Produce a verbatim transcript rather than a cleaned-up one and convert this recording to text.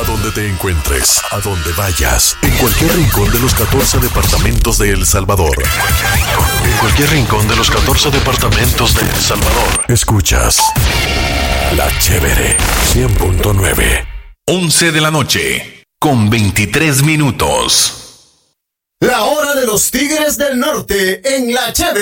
A donde te encuentres, a donde vayas, en cualquier rincón de los catorce departamentos de El Salvador. En cualquier rincón de los catorce departamentos de El Salvador. Escuchas La Chévere cien punto nueve. once de la noche, con veintitrés minutos. La hora de los Tigres del Norte en La Chévere.